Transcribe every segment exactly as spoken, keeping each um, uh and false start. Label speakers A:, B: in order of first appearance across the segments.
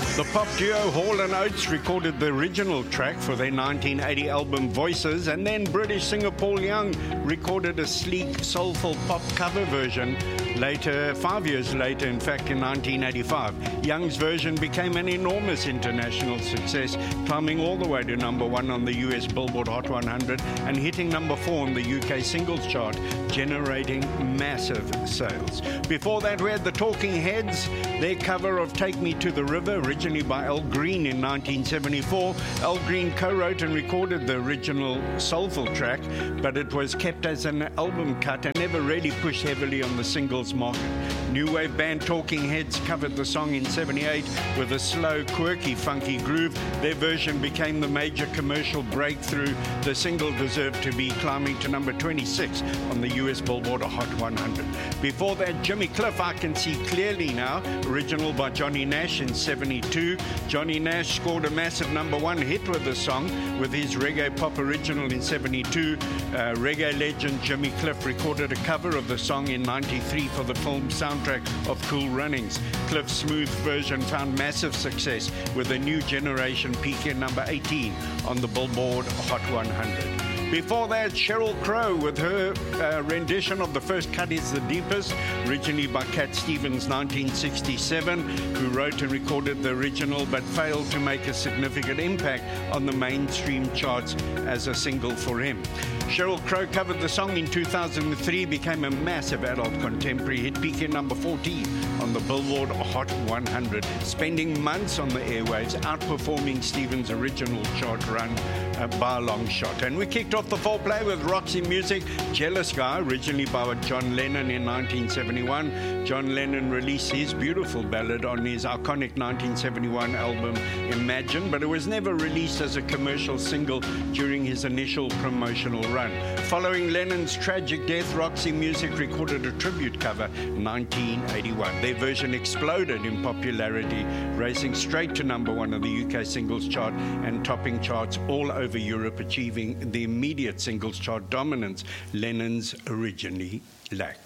A: The pop duo Hall and Oates recorded the original track for their nineteen eighty album Voices, and then British singer Paul Young recorded a sleek, soulful pop cover version later, five years later, in fact, in nineteen eighty-five. Young's version became an enormous international success, climbing all the way to number one on the U S Billboard Hot one hundred and hitting number four on the U K singles chart, generating massive sales. Before that, we had the Talking Heads, their cover of Take Me to the River, originally by Al Green in nineteen seventy-four. Al Green co-wrote and recorded the original soulful track, but it was kept as an album cut and never really pushed heavily on the singles market. New wave band Talking Heads covered the song in seventy-eight with a slow, quirky, funky groove. Their version became the major commercial breakthrough. The single deserved to be, climbing to number twenty-six on the U S Billboard Hot one hundred. Before that, Jimmy Cliff, I Can See Clearly Now, original by Johnny Nash in seventy-two. Johnny Nash scored a massive number one hit with the song with his reggae pop original in seventy-two. Uh, reggae legend Jimmy Cliff recorded a cover of the song in ninety-three for the film soundtrack of Cool Runnings. Cliff's smooth version found massive success with a new generation peaking number eighteen on the Billboard Hot one hundred. Before that, Sheryl Crow with her uh, rendition of The First Cut Is the Deepest, originally by Cat Stevens, nineteen sixty-seven, who wrote and recorded the original but failed to make a significant impact on the mainstream charts as a single for him. Sheryl Crow covered the song in two thousand three, became a massive adult contemporary hit, peaking number fourteen on the Billboard Hot one hundred, spending months on the airwaves, outperforming Stevens' original chart run uh, by a long shot. And we kicked off the foreplay with Roxy Music, Jealous Guy, originally by John Lennon in nineteen seventy-one. John Lennon released his beautiful ballad on his iconic nineteen seventy-one album Imagine, but it was never released as a commercial single during his initial promotional run. Following Lennon's tragic death, Roxy Music recorded a tribute cover in nineteen eighty-one. Their version exploded in popularity, racing straight to number one on the U K singles chart and topping charts all over Europe, achieving the immediate singles chart dominance Lennon's originally lacked.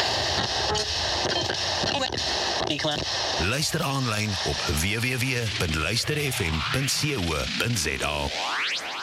B: Luister aanlyn op w w w punt luister f m punt co punt za.